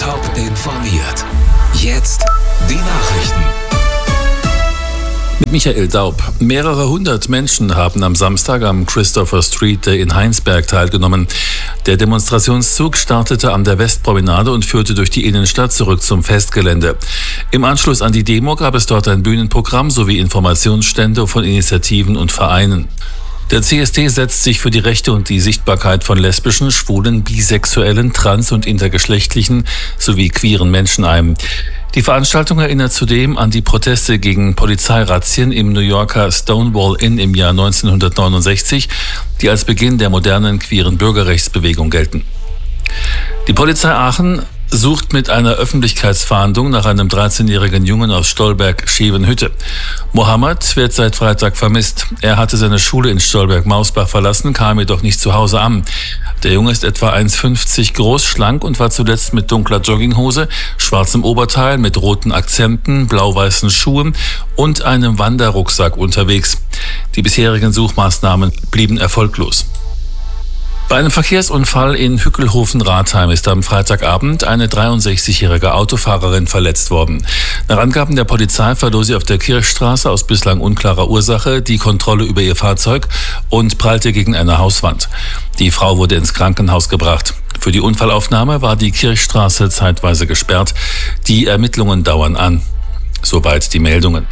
Top informiert. Jetzt die Nachrichten. Mit Michael Daub. Mehrere hundert Menschen haben am Samstag am Christopher Street Day in Heinsberg teilgenommen. Der Demonstrationszug startete an der Westpromenade und führte durch die Innenstadt zurück zum Festgelände. Im Anschluss an die Demo gab es dort ein Bühnenprogramm sowie Informationsstände von Initiativen und Vereinen. Der CSD setzt sich für die Rechte und die Sichtbarkeit von lesbischen, schwulen, bisexuellen, trans- und intergeschlechtlichen sowie queeren Menschen ein. Die Veranstaltung erinnert zudem an die Proteste gegen Polizeirazzien im New Yorker Stonewall Inn im Jahr 1969, die als Beginn der modernen queeren Bürgerrechtsbewegung gelten. Die Polizei Aachen sucht mit einer Öffentlichkeitsfahndung nach einem 13-jährigen Jungen aus Stolberg-Schevenhütte. Mohammed wird seit Freitag vermisst. Er hatte seine Schule in Stolberg-Mausbach verlassen, kam jedoch nicht zu Hause an. Der Junge ist etwa 1,50 groß, schlank und war zuletzt mit dunkler Jogginghose, schwarzem Oberteil mit roten Akzenten, blau-weißen Schuhen und einem Wanderrucksack unterwegs. Die bisherigen Suchmaßnahmen blieben erfolglos. Bei einem Verkehrsunfall in Hückelhofen-Rathheim ist am Freitagabend eine 63-jährige Autofahrerin verletzt worden. Nach Angaben der Polizei verlor sie auf der Kirchstraße aus bislang unklarer Ursache die Kontrolle über ihr Fahrzeug und prallte gegen eine Hauswand. Die Frau wurde ins Krankenhaus gebracht. Für die Unfallaufnahme war die Kirchstraße zeitweise gesperrt. Die Ermittlungen dauern an. Soweit die Meldungen.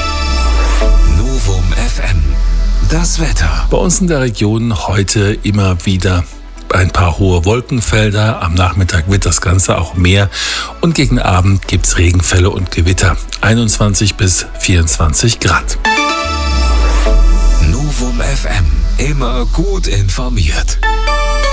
Novum FM. Das Wetter. Bei uns in der Region heute immer wieder ein paar hohe Wolkenfelder. Am Nachmittag wird das Ganze auch mehr. Und gegen Abend gibt es Regenfälle und Gewitter. 21 bis 24 Grad. Novum FM. Immer gut informiert.